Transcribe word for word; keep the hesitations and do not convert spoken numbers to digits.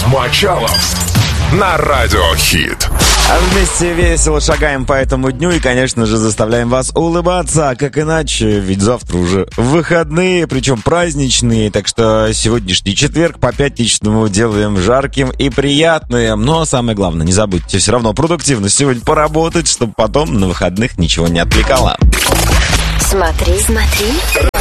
Мочалов на Радиохит. А вместе весело шагаем по этому дню и, конечно же, заставляем вас улыбаться. Как иначе, ведь завтра уже выходные, причем праздничные. Так что сегодняшний четверг по пятничному делаем жарким и приятным. Но самое главное, не забудьте все равно продуктивно сегодня поработать, чтобы потом на выходных ничего не отвлекало. Смотри, смотри.